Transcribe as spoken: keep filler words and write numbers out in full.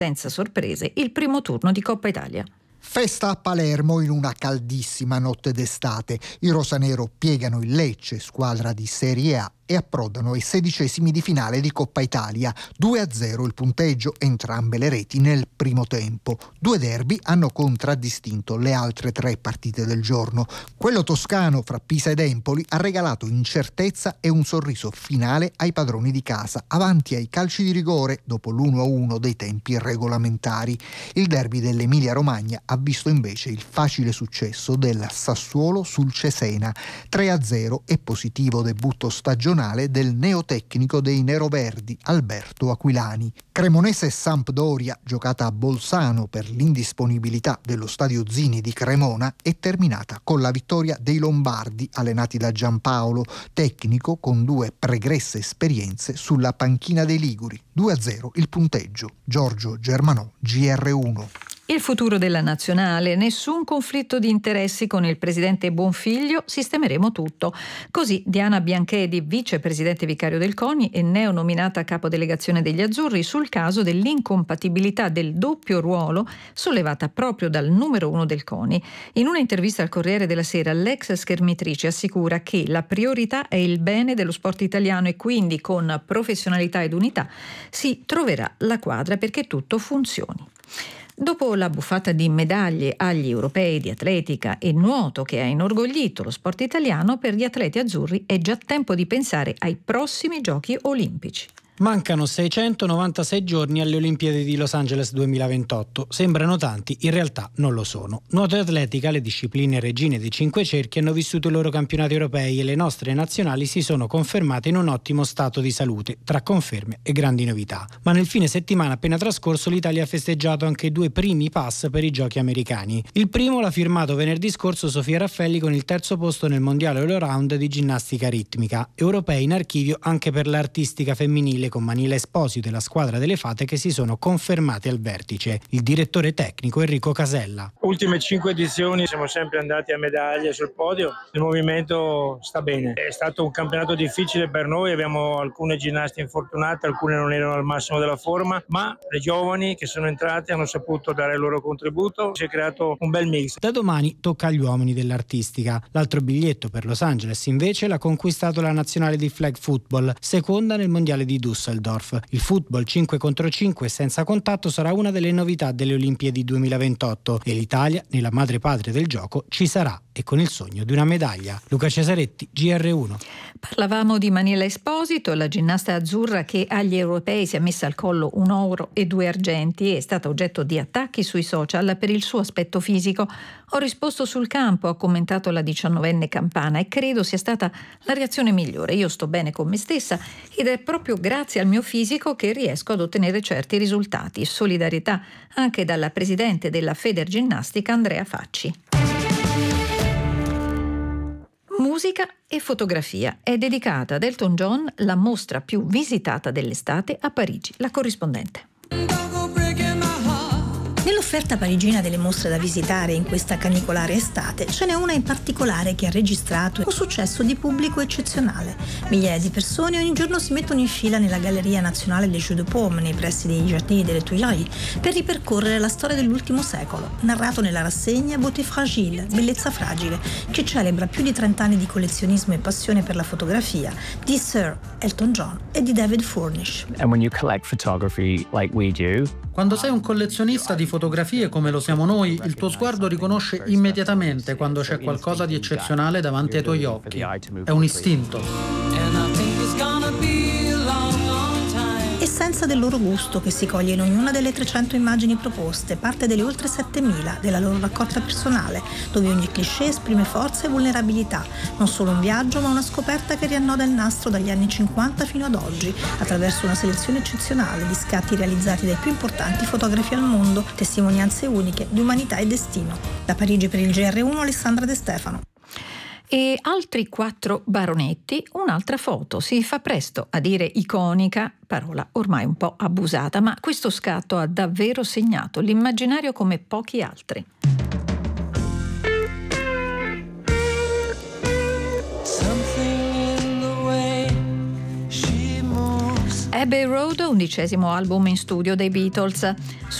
senza sorprese, il primo turno di Coppa Italia. Festa a Palermo in una caldissima notte d'estate. I rosanero piegano il Lecce, squadra di Serie A, e approdano ai sedicesimi di finale di Coppa Italia. due a zero il punteggio, entrambe le reti nel primo tempo. Due derby hanno contraddistinto le altre tre partite del giorno. Quello toscano fra Pisa ed Empoli ha regalato incertezza e un sorriso finale ai padroni di casa, avanti ai calci di rigore dopo l'uno a uno dei tempi regolamentari. Il derby dell'Emilia Romagna ha visto invece il facile successo del Sassuolo sul Cesena. tre a zero e positivo debutto stagionale del neotecnico dei neroverdi Alberto Aquilani. Cremonese Sampdoria, giocata a Bolzano per l'indisponibilità dello stadio Zini di Cremona, è terminata con la vittoria dei Lombardi, allenati da Giampaolo, tecnico con due pregresse esperienze sulla panchina dei Liguri. due a zero il punteggio. Giorgio Germanò, G R uno. Il futuro della nazionale, nessun conflitto di interessi con il presidente Bonfiglio, sistemeremo tutto. Così Diana Bianchedi, vicepresidente vicario del CONI e neonominata capodelegazione degli Azzurri, sul caso dell'incompatibilità del doppio ruolo sollevata proprio dal numero uno del CONI. In una intervista al Corriere della Sera, l'ex schermitrice assicura che la priorità è il bene dello sport italiano e quindi con professionalità ed unità si troverà la quadra perché tutto funzioni. Dopo la buffata di medaglie agli europei di atletica e nuoto che ha inorgoglito lo sport italiano, per gli atleti azzurri è già tempo di pensare ai prossimi giochi olimpici. Mancano seicentonovantasei giorni alle Olimpiadi di Los Angeles duemilaventotto. Sembrano tanti, in realtà non lo sono. Nuoto e atletica, le discipline regine dei cinque cerchi, hanno vissuto i loro campionati europei e le nostre nazionali si sono confermate in un ottimo stato di salute, tra conferme e grandi novità. Ma nel fine settimana appena trascorso l'Italia ha festeggiato anche due primi pass per i giochi americani. Il primo l'ha firmato venerdì scorso Sofia Raffelli con il terzo posto nel mondiale all-around di ginnastica ritmica. Europei in archivio anche per l'artistica femminile con Manila Esposito e la squadra delle Fate che si sono confermate al vertice. Il direttore tecnico Enrico Casella. Ultime cinque edizioni siamo sempre andati a medaglie sul podio, il movimento sta bene. È stato un campionato difficile per noi, abbiamo alcune ginnaste infortunate, alcune non erano al massimo della forma, ma le giovani che sono entrate hanno saputo dare il loro contributo, si è creato un bel mix. Da domani tocca agli uomini dell'artistica. L'altro biglietto per Los Angeles invece l'ha conquistato la nazionale di flag football, seconda nel mondiale di Düsseldorf. Il football cinque contro cinque senza contatto sarà una delle novità delle Olimpiadi duemilaventotto e l'Italia, nella madrepatria del gioco, ci sarà e con il sogno di una medaglia. Luca Cesaretti, G R uno. Parlavamo di Manila Esposito, la ginnasta azzurra che agli europei si è messa al collo un oro e due argenti e è stata oggetto di attacchi sui social per il suo aspetto fisico. Ho risposto sul campo, ha commentato la diciannovenne campana, e credo sia stata la reazione migliore. Io sto bene con me stessa ed è proprio grazie al mio fisico che riesco ad ottenere certi risultati. Solidarietà anche dalla presidente della Federginnastica Andrea Facci. Musica e fotografia. È dedicata ad Elton John la mostra più visitata dell'estate a Parigi. La corrispondente. Nell'offerta parigina delle mostre da visitare in questa canicolare estate ce n'è una in particolare che ha registrato un successo di pubblico eccezionale. Migliaia di persone ogni giorno si mettono in fila nella Galleria Nazionale des Jeux de Paume, nei pressi dei Giardini delle Tuileries, per ripercorrere la storia dell'ultimo secolo, narrato nella rassegna Beauté fragile, bellezza fragile, che celebra più di trenta anni di collezionismo e passione per la fotografia di Sir Elton John e di David Furnish. And when you collect photography like we do, quando sei un collezionista di fotografie come lo siamo noi, il tuo sguardo riconosce immediatamente quando c'è qualcosa di eccezionale davanti ai tuoi occhi. È un istinto. Essenza del loro gusto che si coglie in ognuna delle trecento immagini proposte, parte delle oltre settemila della loro raccolta personale, dove ogni cliché esprime forza e vulnerabilità, non solo un viaggio ma una scoperta che riannoda il nastro dagli anni cinquanta fino ad oggi, attraverso una selezione eccezionale di scatti realizzati dai più importanti fotografi al mondo, testimonianze uniche di umanità e destino. Da Parigi per il G R uno, Alessandra De Stefano. E altri quattro baronetti, un'altra foto. Si fa presto a dire iconica, parola ormai un po' abusata, ma questo scatto ha davvero segnato l'immaginario come pochi altri. Abbey Road, undicesimo album in studio dei Beatles.